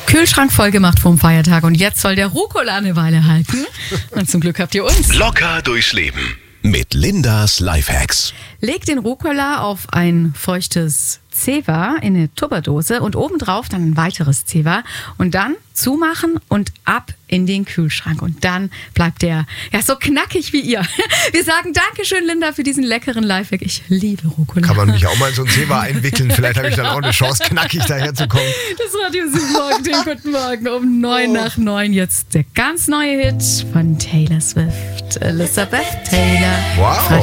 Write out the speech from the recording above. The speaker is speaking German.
Kühlschrank voll gemacht vom Feiertag und jetzt soll der Rucola eine Weile halten. Und zum Glück habt ihr uns. Locker durchs Leben mit Lindas Lifehacks. Legt den Rucola auf ein feuchtes Zewa in eine Tupperdose und obendrauf dann ein weiteres Zewa und dann zumachen und ab in den Kühlschrank. Und dann bleibt der ja so knackig wie ihr. Wir sagen Dankeschön, Linda, für diesen leckeren Lifehack. Ich liebe Rucola. Kann man mich auch mal in so ein Zewa einwickeln? Vielleicht habe ich dann auch eine Chance, knackig daherzukommen. Das Radio Südmorgen, den guten Morgen um 9 nach 9. Jetzt der ganz neue Hit von Taylor Swift. Elizabeth Taylor. Wow.